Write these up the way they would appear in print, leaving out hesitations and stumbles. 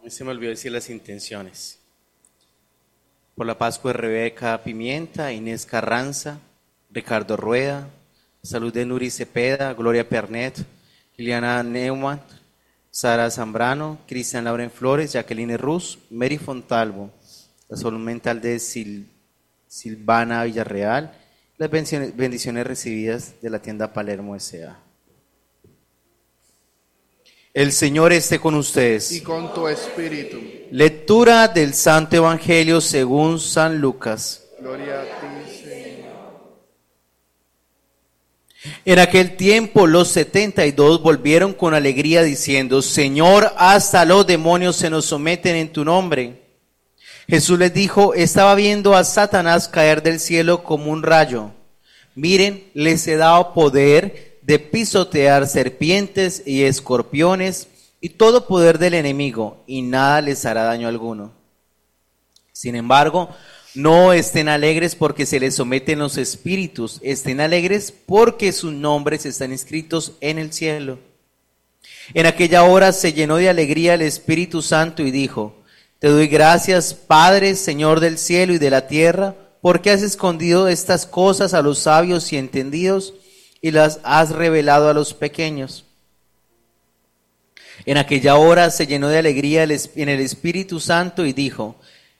Se me olvidó decir las intenciones. Por la Pascua de Rebeca Pimienta, Inés Carranza, Ricardo Rueda, salud de Nuri Cepeda, Gloria Pernet, Liliana Neumann, Sara Zambrano, Cristian Lauren Flores, Jacqueline Ruz, Mary Fontalvo, la salud mental de Silvana Villarreal, las bendiciones recibidas de la tienda Palermo S.A. El Señor esté con ustedes. Y con tu espíritu. Lectura del Santo Evangelio según San Lucas. Gloria a ti, Señor. En aquel tiempo los 72 volvieron con alegría diciendo: Señor, hasta los demonios se nos someten en tu nombre. Jesús les dijo: estaba viendo a Satanás caer del cielo como un rayo. Miren, les he dado poder de pisotear serpientes y escorpiones y todo poder del enemigo, y nada les hará daño alguno. Sin embargo, no estén alegres porque se les someten los espíritus, estén alegres porque sus nombres están inscritos en el cielo. En aquella hora se llenó de alegría el Espíritu Santo y dijo: Te doy gracias, Padre, Señor del cielo y de la tierra, porque has escondido estas cosas a los sabios y entendidos y las has revelado a los pequeños. En aquella hora se llenó de alegría en el Espíritu Santo y dijo: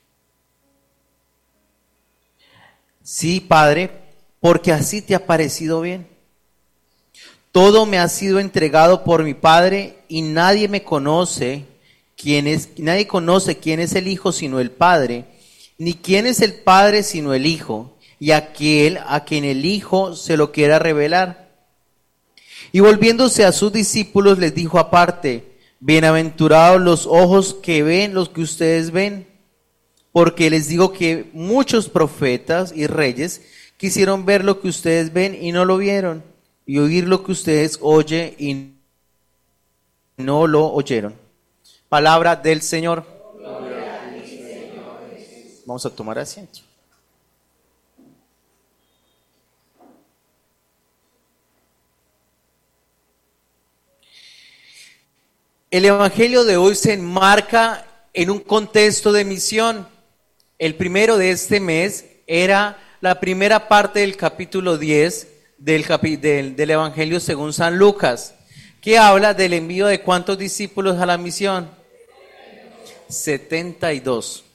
Sí, Padre, porque así te ha parecido bien. Todo me ha sido entregado por mi Padre y nadie conoce quién es el Hijo sino el Padre, ni quién es el Padre sino el Hijo, y aquel a quien el Hijo se lo quiera revelar. Y volviéndose a sus discípulos les dijo aparte: Bienaventurados los ojos que ven lo que ustedes ven, porque les digo que muchos profetas y reyes quisieron ver lo que ustedes ven y no lo vieron, y oír lo que ustedes oyen y no lo oyeron. Palabra del Señor. Vamos a tomar asiento. El Evangelio de hoy se enmarca en un contexto de misión. El primero de este mes era la primera parte del capítulo 10 del Evangelio según San Lucas, que habla del envío de ¿cuántos discípulos a la misión? 72.